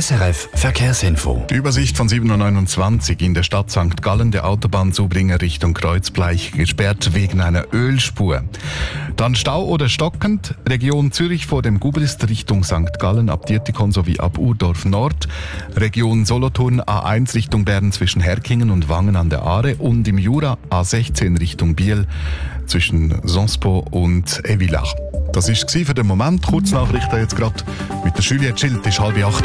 SRF Verkehrsinfo. Die Übersicht von 7.29 Uhr in der Stadt St. Gallen, der Autobahnzubringer Richtung Kreuzbleich, gesperrt wegen einer Ölspur. Dann Stau oder stockend, Region Zürich vor dem Gubrist Richtung St. Gallen ab Dietikon sowie ab Urdorf Nord, Region Solothurn A1 Richtung Bern zwischen Herkingen und Wangen an der Aare und im Jura A16 Richtung Biel zwischen Sonspo und Evillach. Das war es für den Moment. Kurznachrichten jetzt gerade mit der Juliette Schild, ist 7:30.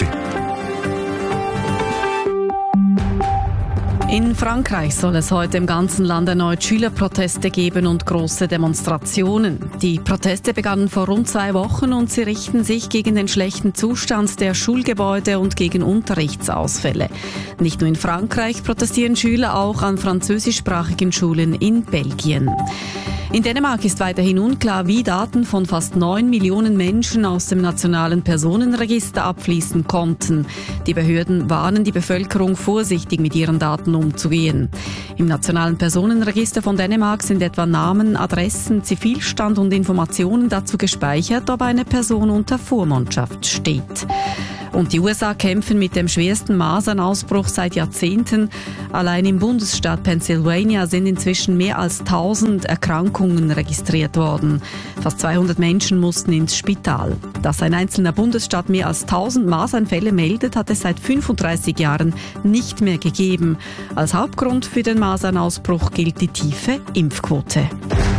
In Frankreich soll es heute im ganzen Land erneut Schülerproteste geben und große Demonstrationen. Die Proteste begannen vor rund 2 Wochen und sie richten sich gegen den schlechten Zustand der Schulgebäude und gegen Unterrichtsausfälle. Nicht nur in Frankreich protestieren Schüler, auch an französischsprachigen Schulen in Belgien. In Dänemark ist weiterhin unklar, wie Daten von fast 9 Millionen Menschen aus dem nationalen Personenregister abfließen konnten. Die Behörden warnen die Bevölkerung, vorsichtig mit ihren Daten umzugehen. Im nationalen Personenregister von Dänemark sind etwa Namen, Adressen, Zivilstand und Informationen dazu gespeichert, ob eine Person unter Vormundschaft steht. Und die USA kämpfen mit dem schwersten Masernausbruch seit Jahrzehnten. Allein im Bundesstaat Pennsylvania sind inzwischen mehr als 1000 Erkrankungen registriert worden. Fast 200 Menschen mussten ins Spital. Dass ein einzelner Bundesstaat mehr als 1000 Masernfälle meldet, hat es seit 35 Jahren nicht mehr gegeben. Als Hauptgrund für den Masernausbruch gilt die tiefe Impfquote.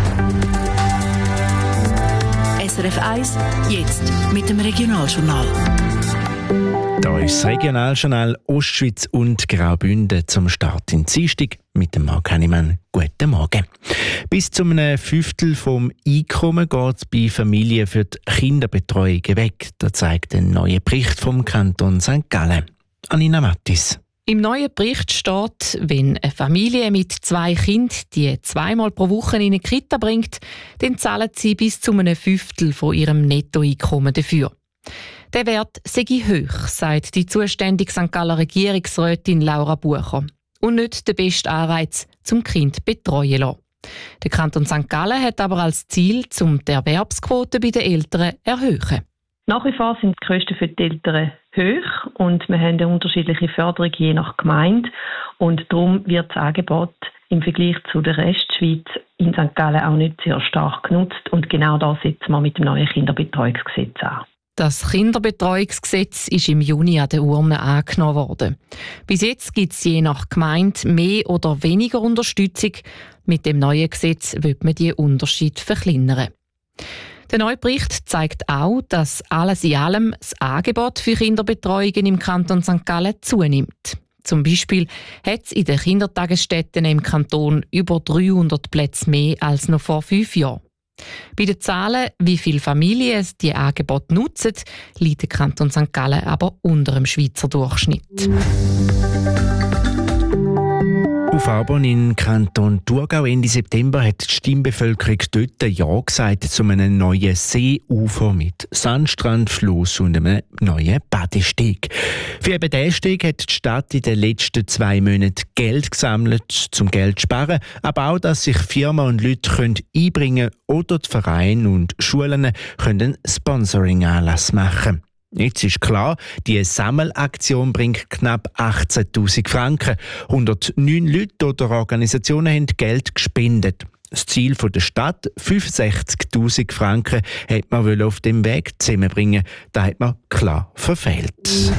SRF 1, jetzt mit dem Regionaljournal. Da ist das Regionaljournal Ostschweiz und Graubünden zum Start in Dienstag mit dem Marc Hannemann. Guten Morgen. Bis zu einem Fünftel vom Einkommen geht es bei Familien für die Kinderbetreuung weg. Das zeigt ein neuer Bericht vom Kanton St. Gallen. Anina Mattis. Im neuen Bericht steht, wenn eine Familie mit 2 Kindern die 2-mal pro Woche in eine Kita bringt, dann zahlen sie bis zu einem Fünftel von ihrem Nettoeinkommen dafür. Der Wert sei hoch, sagt die zuständige St. Galler Regierungsrätin Laura Bucher. Und nicht der beste Anreiz, zum Kind betreuen zu lassen. Der Kanton St. Gallen hat aber als Ziel, die Erwerbsquote bei den Eltern zu erhöhen. Nach wie vor sind die Kosten für die Eltern hoch und wir haben eine unterschiedliche Förderung je nach Gemeinde. Und darum wird das Angebot im Vergleich zu der Restschweiz in St. Gallen auch nicht sehr stark genutzt. Und genau da setzen wir mit dem neuen Kinderbetreuungsgesetz an. Das Kinderbetreuungsgesetz ist im Juni an der Urne angenommen worden. Bis jetzt gibt es je nach Gemeinde mehr oder weniger Unterstützung. Mit dem neuen Gesetz wird man diese Unterschiede verkleinern. Der neue Bericht zeigt auch, dass alles in allem das Angebot für Kinderbetreuungen im Kanton St. Gallen zunimmt. Zum Beispiel hat es in den Kindertagesstätten im Kanton über 300 Plätze mehr als noch vor 5 Jahren. Bei den Zahlen, wie viele Familien die Angebote nutzen, liegt der Kanton St. Gallen aber unter dem Schweizer Durchschnitt. Auf Arbon im Kanton Thurgau Ende September hat die Stimmbevölkerung dort Ja gesagt zu einem neuen Seeufer mit Sandstrand, Fluss und einem neuen Badesteg. Für eben diesen Steg hat die Stadt in den letzten 2 Monaten Geld gesammelt, zum Geld zu sparen, aber auch, dass sich Firmen und Leute einbringen können oder die Vereine und Schulen können einen Sponsoring-Anlass machen. Jetzt ist klar, die Sammelaktion bringt knapp 18'000 Franken. 109 Leute oder Organisationen haben Geld gespendet. Das Ziel der Stadt, 65'000 Franken, hat man auf dem Weg zusammenbringen. Da hat man klar verfehlt.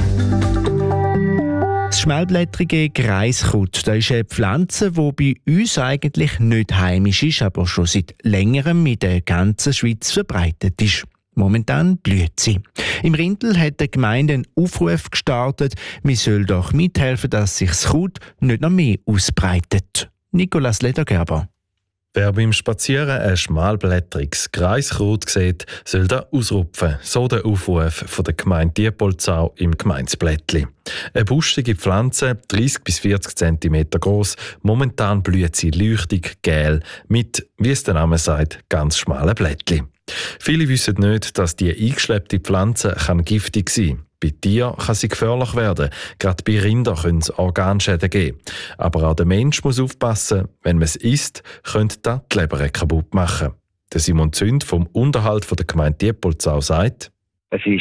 Das schmalblättrige Greiskraut, das ist eine Pflanze, die bei uns eigentlich nicht heimisch ist, aber schon seit längerem in der ganzen Schweiz verbreitet ist. Momentan blüht sie. Im Rindl hat die Gemeinde einen Aufruf gestartet, man soll doch mithelfen, dass sich das Kraut nicht noch mehr ausbreitet. Nicolas Ledergerber. Wer beim Spazieren ein schmalblättriges Greiskraut sieht, soll da ausrupfen. So der Aufruf von der Gemeinde Diepoldsau im Gemeindeblättli. Eine buschige Pflanze, 30 bis 40 cm groß. Momentan blüht sie leuchtig gel mit, wie es der Name sagt, ganz schmalen Blättli. Viele wissen nicht, dass die eingeschleppte Pflanze giftig sein kann. Bei Tieren kann sie gefährlich werden. Gerade bei Rindern können es Organschäden geben. Aber auch der Mensch muss aufpassen, wenn man es isst, könnte das die Leber kaputt machen. Der Simon Zünd vom Unterhalt der Gemeinde Diepoldsau sagt: Es ist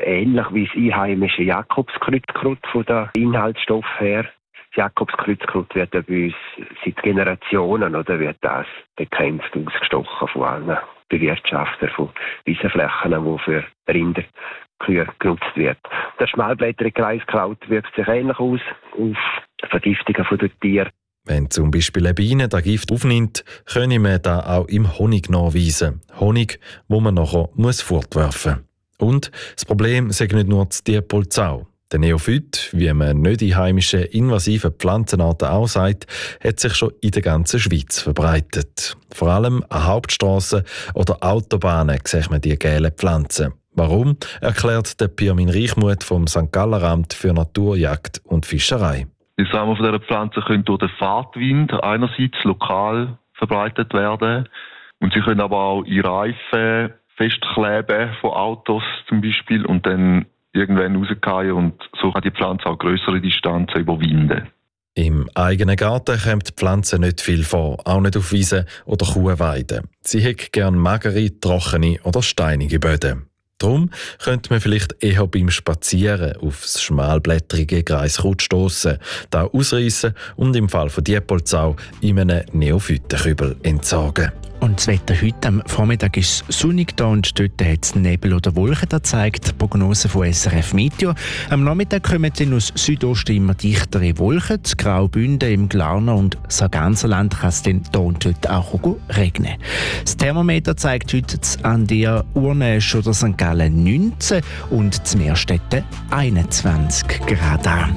ähnlich wie das einheimische Jakobskreuzkraut von den Inhaltsstoffen her. Das Jakobskreuzkraut wird ja bei uns seit Generationen oder wird das bekämpft, ausgestochen von allen Bewirtschaftern von Wiesenflächen, die für Rinderkühe genutzt wird. Das schmalblättrige Reiskraut wirkt sich ähnlich aus auf Vergiftungen der Tiere. Wenn zum Beispiel eine Biene das Gift aufnimmt, können wir das auch im Honig nachweisen. Honig, wo man nachher fortwerfen muss. Und das Problem ist nicht nur das Diepoldsau. Der Neophyt, wie man nicht in heimischen invasiven Pflanzenarten auch sagt, hat sich schon in der ganzen Schweiz verbreitet. Vor allem an Hauptstrassen oder Autobahnen sieht man die gelben Pflanzen. Warum, erklärt der Pirmin Reichmuth vom St. Galler Amt für Natur, Jagd und Fischerei. Die Samen von dieser Pflanze können durch den Fahrtwind einerseits lokal verbreitet werden und sie können aber auch in Reifen festkleben von Autos zum Beispiel und dann irgendwann rausgehen und so kann die Pflanze auch grössere Distanzen überwinden. Im eigenen Garten kommt die Pflanze nicht viel vor, auch nicht auf Wiesen oder Kuhweiden. Sie hat gern magere, trockene oder steinige Böden. Darum könnte man vielleicht eher beim Spazieren auf das schmalblättrige Greiskraut stossen, da ausreißen und im Fall von Diepoldsau in einem Neophytenkübel entsorgen. Und das Wetter heute am Vormittag ist sonnig da und dort hat es Nebel oder Wolken, das zeigt die Prognose von SRF Meteo. Am Nachmittag kommen dann aus Südosten immer dichtere Wolken. Das Graubünden, im Glarner und Sarganserland kann es dann hier und dort auch regnen. Das Thermometer zeigt heute an der Urnesch oder St. Gallen 19 und das Meerstetten 21 Grad an.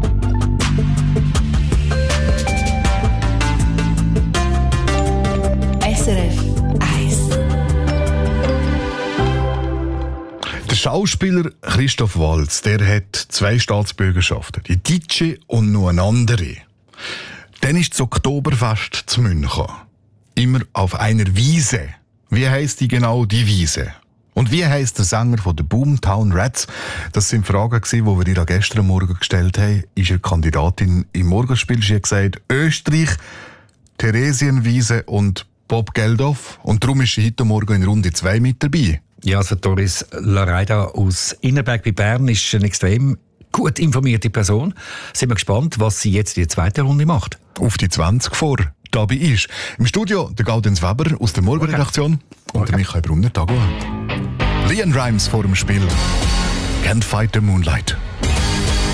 SRF 1. Der Schauspieler Christoph Waltz, der hat 2 Staatsbürgerschaften, die deutsche und noch eine andere. Dann ist das Oktoberfest zu München. Immer auf einer Wiese. Wie heisst die genau, die Wiese? Und wie heisst der Sänger von den Boomtown Rats? Das sind Fragen, die wir ihr gestern Morgen gestellt haben. Ist eine Kandidatin im Morgenspiel. Sie hat gesagt, Österreich, Theresienwiese und Bob Geldof. Und darum ist sie heute Morgen in Runde 2 mit dabei. Ja, also Doris Lareida aus Innerberg bei Bern ist eine extrem gut informierte Person. Sind wir gespannt, was sie jetzt in der zweiten Runde macht. Auf die 20 vor. Dabei ist im Studio der Gaudenz Weber aus der Morgenredaktion und der Michael Brunner. Tag. Leon Rimes vor dem Spiel. Can't Fight the Moonlight.